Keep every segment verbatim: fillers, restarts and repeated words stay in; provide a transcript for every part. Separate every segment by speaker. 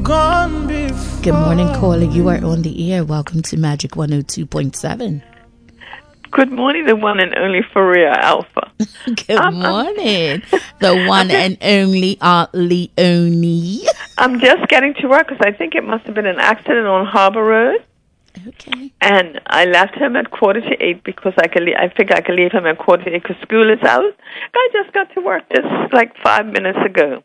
Speaker 1: gone before.
Speaker 2: Good morning, caller. You are on the air. Welcome to Magic one oh two point seven.
Speaker 3: Good morning, the one and only Faria Alpha.
Speaker 2: Good um, morning, the one and only Aunt Leonie.
Speaker 3: I'm just getting to work because I think it must have been an accident on Harbor Road.
Speaker 2: Okay.
Speaker 3: And I left him at quarter to eight because I could. Le- I figured I could leave him at quarter to eight because school is out. I just got to work just like five minutes ago.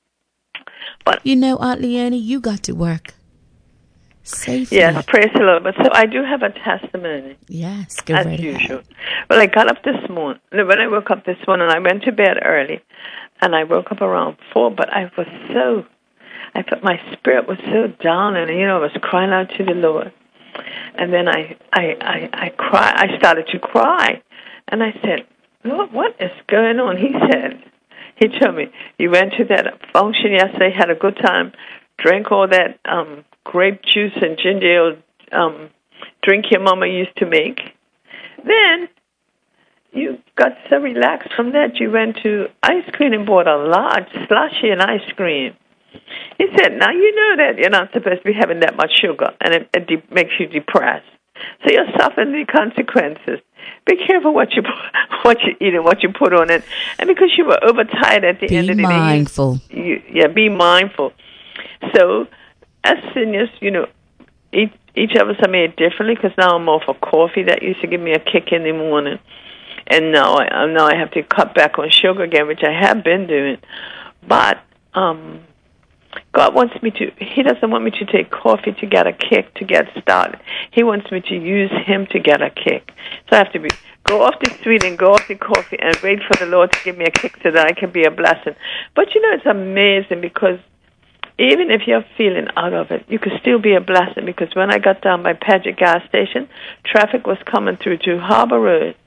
Speaker 3: But
Speaker 2: you know, Aunt Leonie, you got to work safely.
Speaker 3: Yes, praise the Lord. But so I do have a testimony.
Speaker 2: Yes, go
Speaker 3: as
Speaker 2: right
Speaker 3: usual.
Speaker 2: ahead.
Speaker 3: Well, I got up this morning. When I woke up this morning, I went to bed early, and I woke up around four. But I was so, I felt my spirit was so down, and you know, I was crying out to the Lord. And then I, I, I, I cry. I started to cry, and I said, "Lord, what is going on?" He said, he told me, "You went to that function yesterday, had a good time, drank all that um, grape juice and ginger ale um, drink your mama used to make. Then you got so relaxed from that, you went to ice cream and bought a large slushy and ice cream." He said, "Now you know that you're not supposed to be having that much sugar, and it, it de- makes you depressed. So you're suffering the consequences. Be careful what you what you eat and what you put on it. And because you were overtired at the
Speaker 2: be
Speaker 3: end of the
Speaker 2: mindful.
Speaker 3: day, you, you, yeah, be mindful." So as seniors, you know, each, each of us are made differently. Because now I'm off of coffee that used to give me a kick in the morning, and now I now I have to cut back on sugar again, which I have been doing, but um. God wants me to, he doesn't want me to take coffee to get a kick, to get started. He wants me to use him to get a kick. So I have to be go off the sweet and go off the coffee and wait for the Lord to give me a kick so that I can be a blessing. But you know, it's amazing because even if you're feeling out of it, you could still be a blessing, because when I got down by Paget gas station, traffic was coming through to Harbor Road.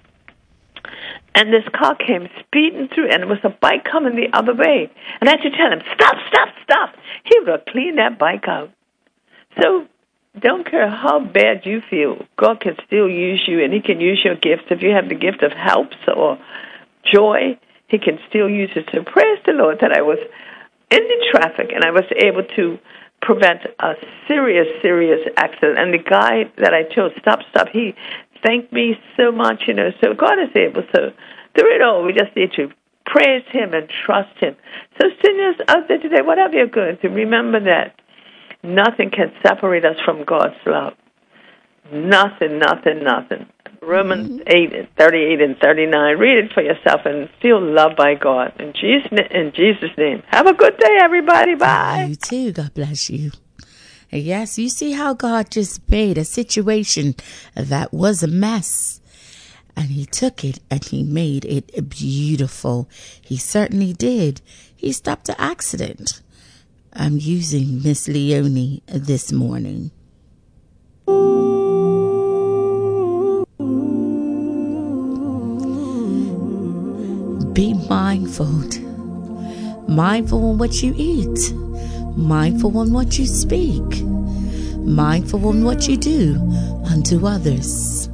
Speaker 3: And this car came speeding through, and it was a bike coming the other way. And I had to tell him, "Stop, stop, stop." He would have cleaned that bike out. So don't care how bad you feel, God can still use you, and he can use your gifts. If you have the gift of helps or joy, he can still use it. So praise the Lord that I was in the traffic, and I was able to prevent a serious, serious accident. And the guy that I told, "Stop, stop," he thanked me so much, you know. So God is able. So through it all, we just need to praise him and trust him. So seniors out there today, whatever you're going through, remember that nothing can separate us from God's love. Nothing, nothing, nothing. Romans eight, thirty-eight and thirty-nine. Read it for yourself and feel loved by God. In Jesus, in Jesus' name. Have a good day, everybody. Bye.
Speaker 2: You too. God bless you. Yes, you see how God just made a situation that was a mess, and he took it and he made it beautiful. He certainly did. He stopped the accident. I'm using Miss Leonie this morning. Be mindful. Mindful on what you eat. Mindful on what you speak. Mindful on what you do unto others.